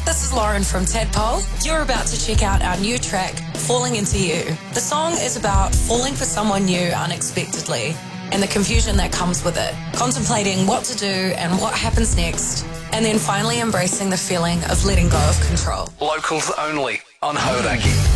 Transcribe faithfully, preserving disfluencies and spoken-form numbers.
This is Lauren from Tadpole. You're about to check out our new track, Falling Into You. The song is about falling for someone new unexpectedly and the confusion that comes with it, contemplating what to do and what happens next, and then finally embracing the feeling of letting go of control. Locals only on Hauraki.